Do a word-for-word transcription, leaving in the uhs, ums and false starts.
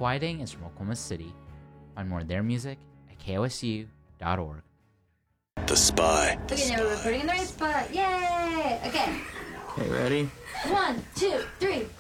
Whiting is from Oklahoma City. Find more of their music at K O S U dot org. The Spy. The Okay, now we're recording in the right spot. Yay! Okay. Okay, ready? One, two, three.